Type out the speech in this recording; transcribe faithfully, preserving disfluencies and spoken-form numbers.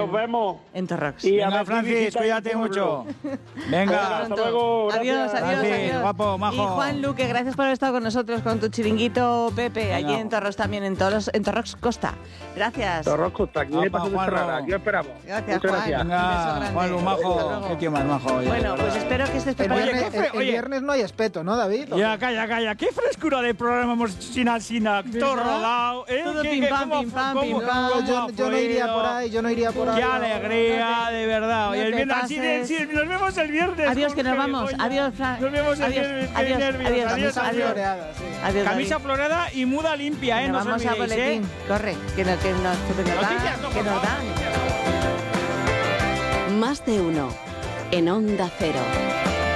nos vemos. En Torrox. Y Venga, Francis, cuídate mucho. Venga. Hasta luego. Adiós, gracias. adiós, Francis, adiós. guapo, majo. Y Juan Luque, gracias por haber estado con nosotros con tu chiringuito Pepe, Venga. allí en Torrox también, en Torrox, en Torrox Costa. Gracias. Torrox Costa, aquí Apa, me paso de Juanlo. Ferrara, aquí os esperamos. Gracias, Muchas Juan. gracias. Un beso Venga, grande. Juanlu, Hasta majo. luego. Qué tío más majo. oye, Bueno, de pues verdad. espero que estés El preparado. Oye, viernes, qué fre- el- el oye. viernes no hay espeto, ¿no, David? Ya, calla, calla. Qué frescura de programa hemos sin alcina. Todo rodado. ¿eh? Todo ¿Qué- pim qué- pam, cómo pim fu- pam, cómo- pim No, pam. cómo yo, yo no iría fluido? por ahí, yo no iría por ahí. Qué alegría, de verdad. no Y el te viernes, así de, pases. sí, nos vemos el viernes. Adiós, que nos Jorge, vamos. Begoña. Adiós, Fran. Nos vemos el Adiós, viernes. Qué adiós, nervios. adiós, Adiós, Camisa adiós. floreada, sí. Adiós, Camisa David. florada y muda limpia, ¿eh? Nos No os vamos a olvidéis, boletín. ¿eh? Corre, que, no, que, nos, que nos Noticias, no, dan. Que por nos favor. dan. Más de uno. En Onda Cero.